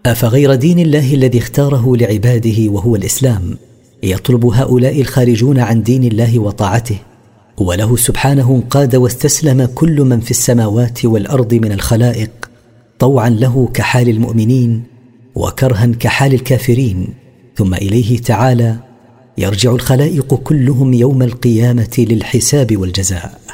أفغير دين الله الذي اختاره لعباده وهو الإسلام يطلب هؤلاء الخارجون عن دين الله وطاعته، وله سبحانه انقاد واستسلم كل من في السماوات والأرض من الخلائق، طوعا له كحال المؤمنين وكرها كحال الكافرين، ثم إليه تعالى يرجع الخلائق كلهم يوم القيامة للحساب والجزاء.